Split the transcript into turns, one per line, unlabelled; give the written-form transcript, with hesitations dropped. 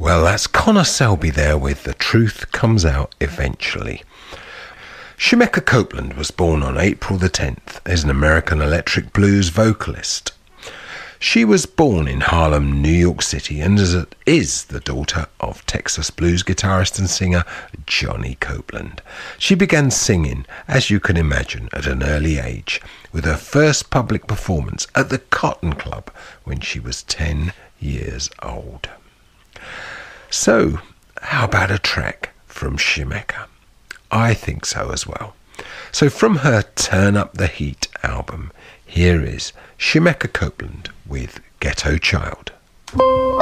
Well, that's Connor Selby there with The Truth Comes Out Eventually. Shemekia Copeland was born on April the 10th as an American electric blues vocalist. She was born in Harlem, New York City, and is the daughter of Texas blues guitarist and singer Johnny Copeland. She began singing, as you can imagine, at an early age, with her first public performance at the Cotton Club when she was 10 years old. So, how about a track from Shemekia? I think so as well. So from her Turn Up the Heat album, here is Shemekia Copeland with Ghetto Child.